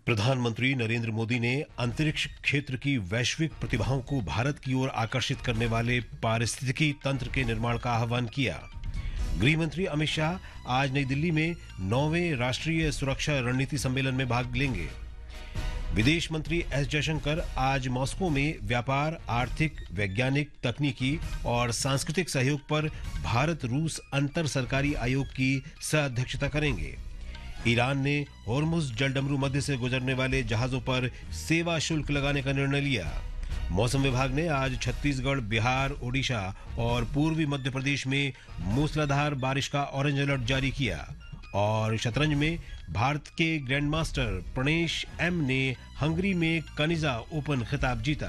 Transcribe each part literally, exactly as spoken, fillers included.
प्रधानमंत्री नरेंद्र मोदी ने अंतरिक्ष क्षेत्र की वैश्विक प्रतिभाओं को भारत की ओर आकर्षित करने वाले पारिस्थितिकी तंत्र के निर्माण का आह्वान किया। गृह मंत्री अमित शाह आज नई दिल्ली में नौवें राष्ट्रीय सुरक्षा रणनीति सम्मेलन में भाग लेंगे। विदेश मंत्री एस जयशंकर आज मॉस्को में व्यापार, आर्थिक, वैज्ञानिक, तकनीकी और सांस्कृतिक सहयोग पर भारत रूस अंतर सरकारी आयोग की सह अध्यक्षता करेंगे। ईरान ने होर्मुज जलडमरू मध्य से गुजरने वाले जहाजों पर सेवा शुल्क लगाने का निर्णय लिया। मौसम विभाग ने आज छत्तीसगढ़, बिहार, ओडिशा और पूर्वी मध्य प्रदेश में मूसलाधार बारिश का ऑरेंज अलर्ट जारी किया। और शतरंज में भारत के ग्रैंडमास्टर प्रणेश एम ने हंगरी में कनिजा ओपन खिताब जीता।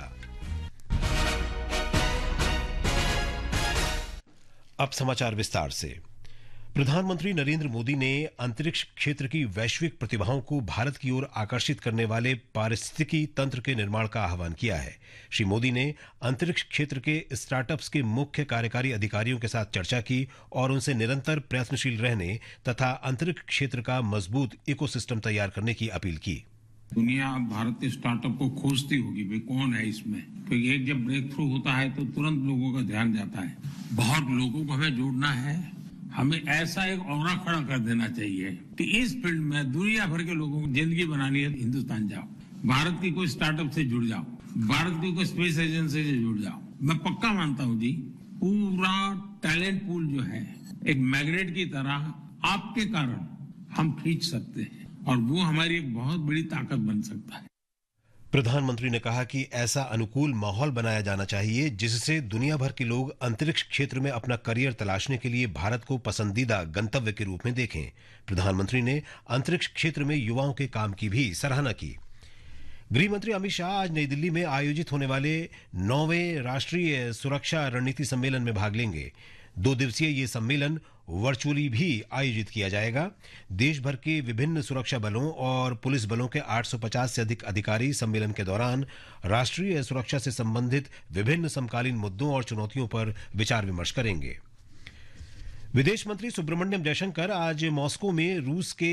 अब समाचार विस्तार से। प्रधानमंत्री नरेंद्र मोदी ने अंतरिक्ष क्षेत्र की वैश्विक प्रतिभाओं को भारत की ओर आकर्षित करने वाले पारिस्थितिकी तंत्र के निर्माण का आह्वान किया है। श्री मोदी ने अंतरिक्ष क्षेत्र के स्टार्टअप्स के मुख्य कार्यकारी अधिकारियों के साथ चर्चा की और उनसे निरंतर प्रयत्नशील रहने तथा अंतरिक्ष क्षेत्र का मजबूत इकोसिस्टम तैयार करने की अपील की। दुनिया भारत के स्टार्टअप को खोजती होगी, भाई कौन है इसमें, क्योंकि एक जब ब्रेक थ्रू होता है तो तुरंत लोगों का ध्यान जाता है। बहुत लोगों को हमें जोड़ना है। हमें ऐसा एक औरा खड़ा कर देना चाहिए कि इस फील्ड में दुनिया भर के लोगों को जिंदगी बनानी है, हिंदुस्तान जाओ, भारत की कोई स्टार्टअप से जुड़ जाओ, भारत की कोई स्पेस एजेंसी से जुड़ जाओ। मैं पक्का मानता हूं जी, पूरा टैलेंट पूल जो है एक मैग्नेट की तरह आपके कारण हम खींच सकते हैं और वो हमारी एक बहुत बड़ी ताकत बन सकता है। प्रधानमंत्री ने कहा कि ऐसा अनुकूल माहौल बनाया जाना चाहिए जिससे दुनिया भर के लोग अंतरिक्ष क्षेत्र में अपना करियर तलाशने के लिए भारत को पसंदीदा गंतव्य के रूप में देखें। प्रधानमंत्री ने अंतरिक्ष क्षेत्र में युवाओं के काम की भी सराहना की। गृह मंत्री अमित शाह आज नई दिल्ली में आयोजित होने वाले नौवें राष्ट्रीय सुरक्षा रणनीति सम्मेलन में भाग लेंगे। दो दिवसीय ये सम्मेलन वर्चुअली भी आयोजित किया जाएगा। देश भर के विभिन्न सुरक्षा बलों और पुलिस बलों के आठ सौ पचास से अधिक अधिकारी सम्मेलन के दौरान राष्ट्रीय सुरक्षा से संबंधित विभिन्न समकालीन मुद्दों और चुनौतियों पर विचार विमर्श करेंगे। विदेश मंत्री सुब्रमण्यम जयशंकर आज मॉस्को में रूस के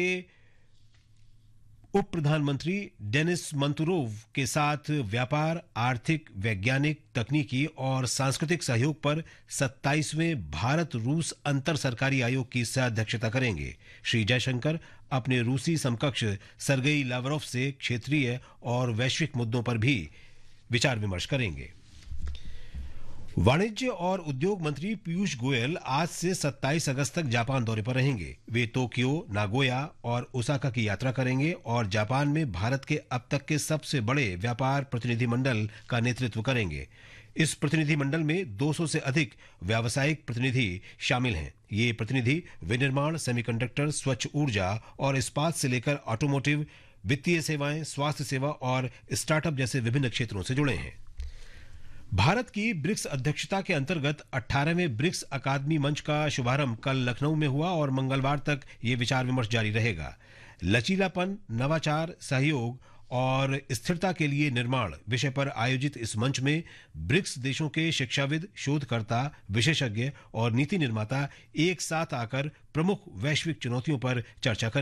उप प्रधानमंत्री डेनिस मंतुरोव के साथ व्यापार, आर्थिक, वैज्ञानिक, तकनीकी और सांस्कृतिक सहयोग पर सत्ताईसवें भारत रूस अंतर सरकारी आयोग की सह अध्यक्षता करेंगे। श्री जयशंकर अपने रूसी समकक्ष सरगेई लावरोव से क्षेत्रीय और वैश्विक मुद्दों पर भी विचार विमर्श करेंगे। वाणिज्य और उद्योग मंत्री पीयूष गोयल आज से सत्ताईस अगस्त तक जापान दौरे पर रहेंगे। वे टोक्यो, नागोया और ओसाका की यात्रा करेंगे और जापान में भारत के अब तक के सबसे बड़े व्यापार प्रतिनिधिमंडल का नेतृत्व करेंगे। इस प्रतिनिधिमंडल में दो सौ से अधिक व्यावसायिक प्रतिनिधि शामिल हैं। ये प्रतिनिधि विनिर्माण, सेमीकंडक्टर, स्वच्छ ऊर्जा और इस्पात से लेकर ऑटोमोटिव, वित्तीय सेवाएं, स्वास्थ्य सेवा और स्टार्टअप जैसे विभिन्न क्षेत्रों से जुड़े हैं। भारत की ब्रिक्स अध्यक्षता के अंतर्गत अठारहवें ब्रिक्स अकादमी मंच का शुभारंभ कल लखनऊ में हुआ और मंगलवार तक ये विचार विमर्श जारी रहेगा। लचीलापन, नवाचार, सहयोग और स्थिरता के लिए निर्माण विषय पर आयोजित इस मंच में ब्रिक्स देशों के शिक्षाविद, शोधकर्ता, विशेषज्ञ और नीति निर्माता एक साथ आकर प्रमुख वैश्विक चुनौतियों पर चर्चा करेंगे।